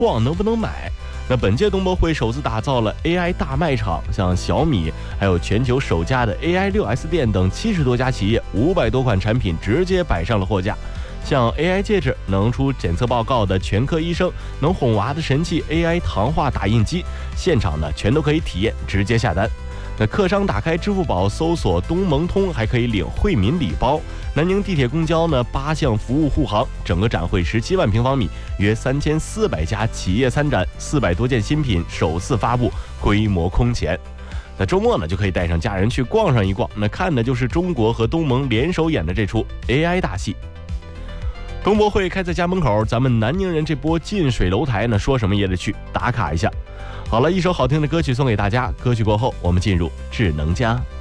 逛能不能买。那本届东博会首次打造了 AI 大卖场，像小米，还有全球首家的 AI6S 店等70多家企业，500多款产品直接摆上了货架。像 AI 戒指，能出检测报告的全科医生，能哄娃的神器 AI 糖化打印机，现场呢全都可以体验，直接下单。那客商打开支付宝搜索东盟通，还可以领惠民礼包。南宁地铁公交呢8项服务护航，整个展会17万平方米，约3400家企业参展，400多件新品首次发布，规模空前。那周末呢就可以带上家人去逛上一逛，那看的就是中国和东盟联手演的这出 AI 大戏。东博会开在家门口，咱们南宁人这波近水楼台呢，说什么也得去打卡一下。好了，一首好听的歌曲送给大家，歌曲过后我们进入智能家。